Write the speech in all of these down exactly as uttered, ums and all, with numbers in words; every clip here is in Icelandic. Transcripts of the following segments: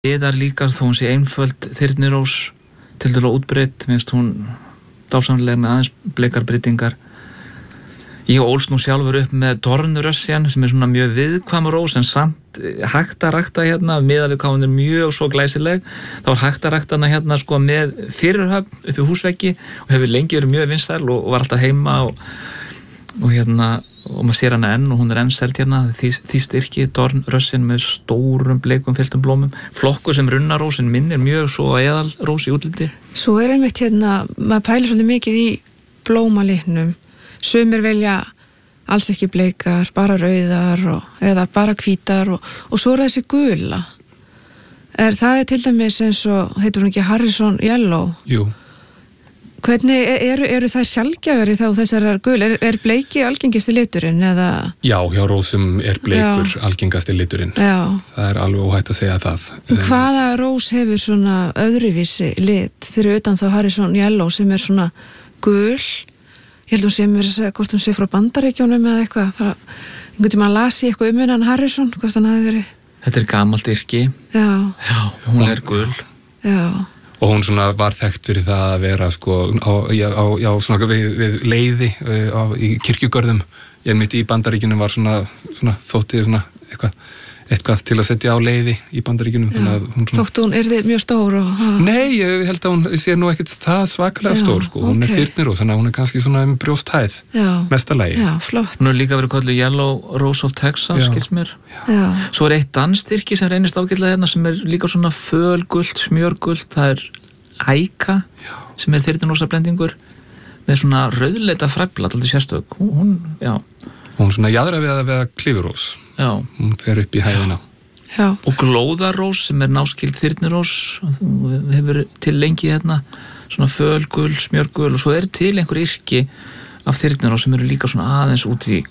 Viðar líka, þó hún sé einföld þyrnirós, til dælu útbreytt, minnst hún dásamlega með aðeins bleikar breytingar. Ég ólst nú sjálfur upp með Dornrössjan sem er svona mjög viðkvæm rós en samt hægt að rækta hérna miðað við hvað hún er mjög svo glæsileg. Það var hægt að rækta hana hérna sko með fyrirhöfn upp í húsveggi og hefur lengi verið mjög vinsæl og, og var alltaf heima og, og hérna og maður sér hana enn og hún er enn selt hérna því, því styrki Dornrössjan með stórum bleikum fylltum blómum. Flokku sem runnarósin minn er mjög svo eðalrós í útliti. Svo er einmitt hérna, maður pælir svolítið mikið í blómalitnum. Sumir velja alls ekki bleikar, bara rauðar og, eða bara hvítar og, og svo er þessi gula. Er, það er til dæmis eins og, heitur hún ekki Harrison Yellow? Jú. Hvernig eru, eru það sjaldgæfari þá þessar gul? Er, er bleiki algengasti liturinn eða? Já, hjá rósum er bleikur Já. algengasti liturinn. Já. Það er alveg óhætt að segja það. Hvaða rós hefur svona öðruvísi lit fyrir utan þá Harrison Yellow sem er svona gul? Ég held hún sé mér að segja hvort hún sé frá Bandaríkjónum eða eitthvað. Bara, einhvern tímann las ég eitthvað um hennan Harrison, hvort hann hafi verið. Þetta er gamalt yrki. Já. Já, hún er gul. Já. Og hún svona var þekkt fyrir það að vera sko á, já, á, já, svona við, við leiði á, í kirkjugörðum. Ég mitt í Bandaríkjunum var svona, svona þótti svona eitthvað, eitthvað til að setja á leiði í Bandaríkjunum. Svona... Þóttu hún yrði mjög stór og... Nei, ég held að hún sé nú ekkert það svakalega Já, stór sko. Hún okay. er þyrnirós, þannig að hún er kannski svona um brjósthæð, mestalagi. Já, flott. Hún er líka verið kallið Yellow Rose of Texas, skils mér. Já. Svo er eitt dansstyrki sem reynist ágætlega hérna sem er líka svona fölgult, smjörgult, það er Æka, sem er þyrnirósablendingur með svona rauðleita fræfla, alltaf sérstök. Hún, hún, já. Hún svona jaðra við að veða klifurós. Já. Hún fer upp í hæðina. Já. Og glóðarós sem er náskild þyrnirós, hefur til lengi hérna, svona fölgul, smjörgul og svo er til einhver yrki af þyrnirós sem eru líka svona aðeins út í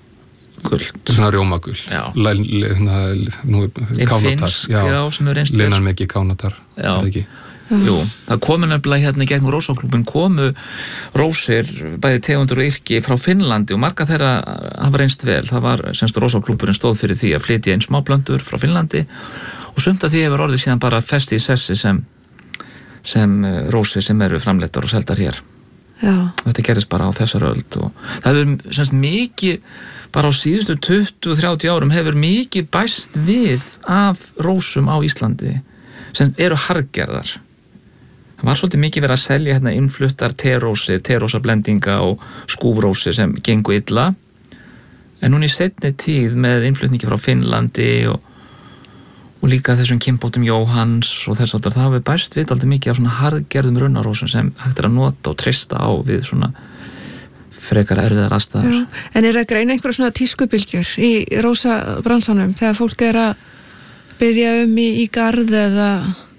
guld. Svona rjómagul. Já. L hérna, nú er kánatar. Já, já, sem er reynst Linan mikið kánatar. Já. Það ekki. Jú, það komu nefnilega hérna í gegnum Rósaklúbbin komu rósir, bæði tegundur og yrki frá Finnlandi og marga þeirra hafa reynst vel. Það var, semst Rósaklúbburinn stóð fyrir því að flytja inn smáblöndur frá Finnlandi og sumt af því hefur orðið síðan bara festi í sessi sem, sem rósir sem eru framleittar og seldar hér. Já. Og þetta gerist bara á þessar öld og það hefur semst mikið, bara á síðustu tuttugu til þrjátíu árum hefur mikið bæst við af rósum á Íslandi sem eru harðgerðar. Það var svolítið mikið verið að selja hérna innfluttar terósi, terósablendinga og skúfrósi sem gengu illa. En núna í seinni tíð með innflutningi frá Finnlandi og, og líka þessum kynbótum Jóhanns og þess að það hafi bæst við aldrei mikið af svona harðgerðum runnarósum sem hægt er að nota og treysta á við svona frekar erfiðar aðstæður. Já. En er að greina einhverja svona tískubylgjur í rósabransanum þegar fólk er að biðja um í, í garð eða...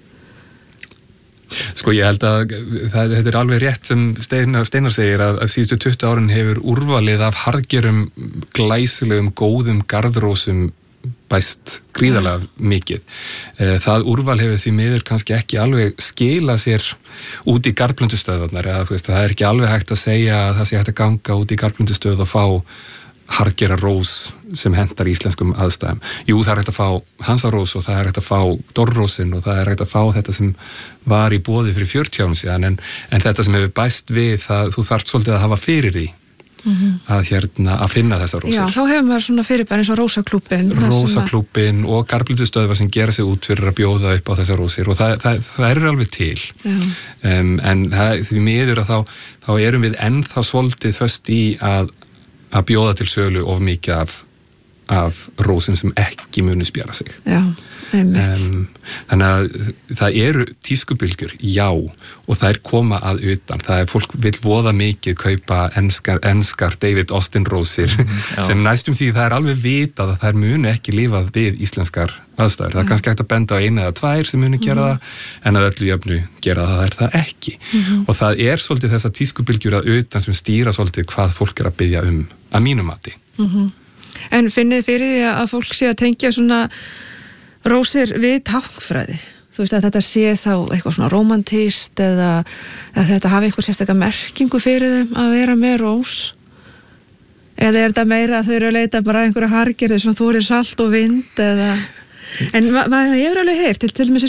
Sko ég held að það, þetta er alveg rétt sem Steinar, Steinar segir að, að síðustu tuttugu árin hefur úrvalið af harðgerum, glæsilegum, góðum garðrósum bæst gríðarlega mikið. Það úrval hefur því miður kannski ekki alveg skila sér út í garðblöndustöðvarnar eða þú veist, það er ekki alveg hægt að segja að það sé hægt að ganga út í garðblöndustöð og fá harðgera rós sem hentar íslenskum aðstæðum. Jú, það er hægt að fá hansarós og það er hægt að fá dorrósin og það er hægt að fá þetta sem var í boði fyrir fjörutíu árum síðan en, en þetta sem hefur bæst við það, þú þarft svolítið að hafa fyrir því mm-hmm. að, hérna, að finna þessar rósir. Já, þá hefur maður svona fyrirbæri eins og Rósaklúbbin. Rósaklúbbin og garðblöndustöðvar sem gera sig út fyrir að bjóða upp á þessar rósir og það, það, það er alveg til. Um, en það, því miður að þá, þá erum við ennþá svolítið föst í að að bjóða til sölu of mikið af, af rósum sem ekki muni spjara sig. Já, einmitt. Um, þannig að það eru tískubylgjur, já, og það er koma að utan. Það er fólk vill voða mikið kaupa enskar, enskar David Austin rósir mm, sem næstum því það er alveg vitað að þær muni ekki lifað við íslenskar aðstæður. Það er kannski hægt að benda á eina eða tvær sem muni gera mm. það en að öllu jöfnu gera það, það er það ekki. Mm-hmm. Og það er svolítið þessa tískubylgjur að utan sem stýra svolítið hvað fólk er að biðja um, að mínu mati. Mm-hmm. En finnið fyrir því að fólk sé að tengja svona rósir við táknfræði? Þú veist að þetta sé þá eitthvað svona rómantískt eða að þetta hafi einhver sérstaka merkingu fyrir þeim að vera með rós? Eða er þetta meira að þau eru að leita bara einhverja hargerði svona þú er salt og vind eða... En ma maður hefur alveg heyrt til, til dæmis